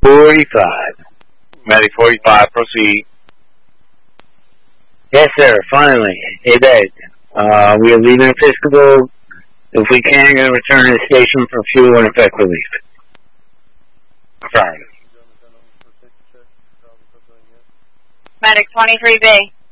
45. Medic 45, proceed. Yes, sir, finally. Hey, Bed. We are leaving Episcopal. If we can, going to return to the station for fuel and effect relief. Affirmative. Medic 23B.